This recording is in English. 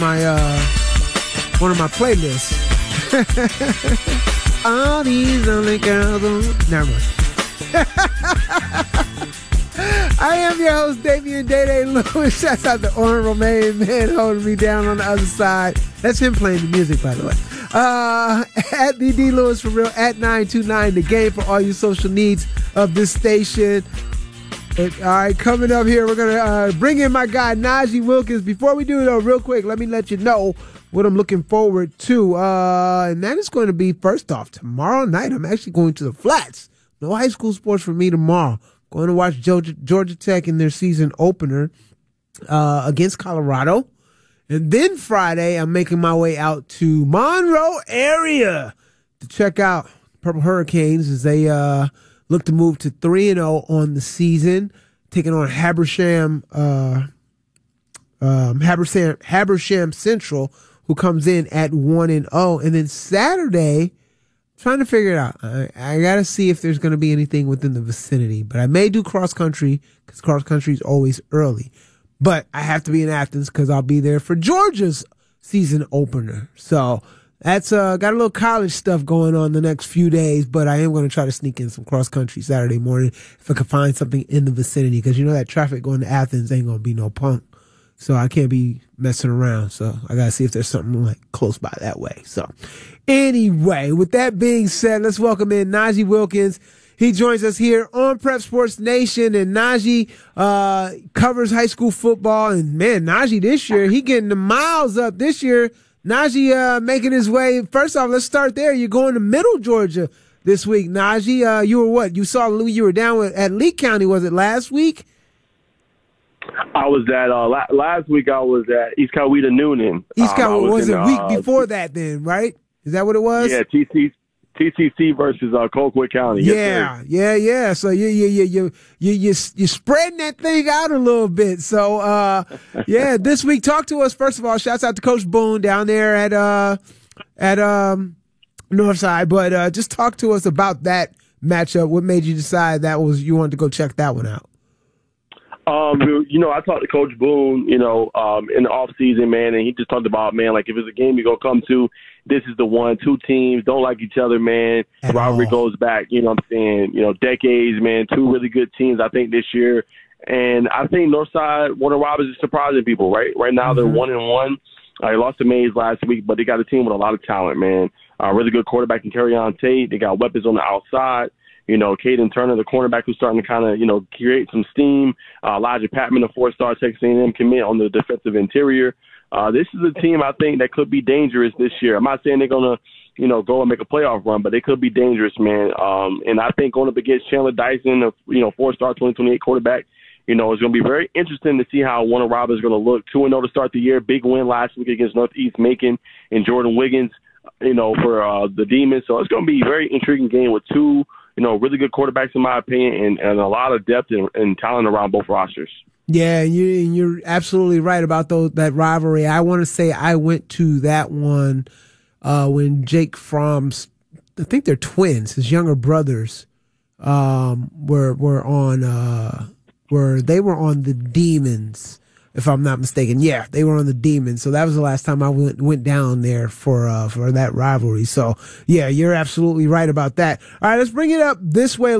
my one of my playlists. All these only girls. Never mind. I am your host, Damian Day Lewis. Shouts out to Oren Romain, man, holding me down on the other side. That's him playing the music, by the way. At the D Lewis for real, at 929 The Game for all your social needs of this station. And, all right, coming up here, we're going to bring in my guy, Najee Wilkins. Before we do, though, real quick, let me let you know what I'm looking forward to. And that is going to be, first off, tomorrow night. I'm actually going to the Flats. No high school sports for me tomorrow. Going to watch Georgia Tech in their season opener against Colorado. And then Friday, I'm making my way out to Monroe area to check out Purple Hurricanes as they look to move to 3-0 on the season, taking on Habersham Central, who comes in at 1-0. And then Saturday, trying to figure it out. I got to see if there's going to be anything within the vicinity, but I may do cross country because cross country is always early. But I have to be in Athens because I'll be there for Georgia's season opener. So that's got a little college stuff going on the next few days, but I am going to try to sneak in some cross country Saturday morning if I can find something in the vicinity, because you know that traffic going to Athens ain't going to be no punk. So I can't be messing around. So I got to see if there's something like close by that way. So anyway, with that being said, let's welcome in Najee Wilkins. He joins us here on Prep Sports Nation, and Najee covers high school football. And man, Najee this year, he getting the miles up this year. Najee making his way. First off, let's start there. You're going to Middle Georgia this week. Najee, you were what? You were down at Lee County, was it last week? I was at last week. I was at East Coweta Noonan. East Coweta was a week before that, then, right? Is that what it was? Yeah, TCC versus Colquitt County. Yeah, yes, yeah. So you're spreading that thing out a little bit. So yeah, this week, talk to us. First of all, shouts out to Coach Boone down there at Northside. But just talk to us about that matchup. What made you decide you wanted to go check that one out? I talked to Coach Boone, in the off season, man, and he just talked about, man, like if it's a game you're going to come to, this is the one. Two teams don't like each other, man. The rivalry goes back, decades, man. Two really good teams, I think, this year. And I think Northside, Warner Robins is surprising people, right? Right now they're 1-1. They lost to Mays last week, but they got a team with a lot of talent, man. Really good quarterback in Kerryon Tate. They got weapons on the outside. Caden Turner, the cornerback, who's starting to kind of, create some steam. Elijah Patman, a 4-star Texas A&M commit on the defensive interior. This is a team, I think, that could be dangerous this year. I'm not saying they're going to, go and make a playoff run, but they could be dangerous, man. And I think going up against Chandler Dyson, a 4-star 2028 quarterback, it's going to be very interesting to see how Warner Robins is going to look. 2-0 to start the year. Big win last week against Northeast Macon and Jordan Wiggins, for the Demons. So it's going to be a very intriguing game with two really good quarterbacks, in my opinion, and a lot of depth and talent around both rosters. Yeah, you're absolutely right about that rivalry. I want to say I went to that one when Jake Fromm's, I think they're twins, his younger brothers, were on the Demons, if I'm not mistaken. Yeah, they were on the Demons. So that was the last time I went down there for that rivalry. So yeah, you're absolutely right about that. All right, let's bring it up this way.